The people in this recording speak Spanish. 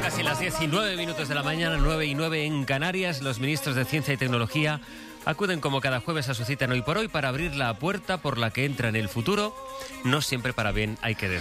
Casi las 19 de la mañana, 9:09 en Canarias. Los ministros de Ciencia y Tecnología acuden como cada jueves a su cita en Hoy por Hoy para abrir la puerta por la que entra en el futuro. No siempre para bien, hay que decir.